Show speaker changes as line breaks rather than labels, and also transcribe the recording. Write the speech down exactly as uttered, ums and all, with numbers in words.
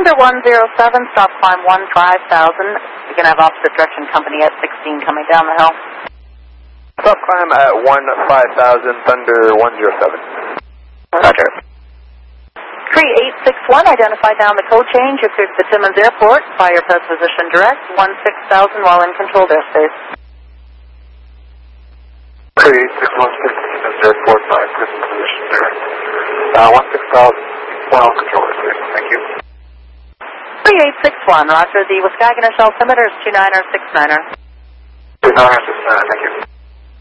Thunder one zero seven, stop climb one five thousand. You're going to have opposite direction company at sixteen coming down the hill.
Stop climb at one five thousand, Thunder one zero seven.
Roger. three eight six one, identify down the code change. You're cleared to the Timmins Airport. Fire test position direct, one six thousand while in controlled airspace.
three eight six one, Timmins Airport, fire test position direct. Uh, one six thousand while in controlled airspace. Thank you.
three eight six one, roger. The Waskaganish altimeter is two niner six niner.
two niner six niner, thank you.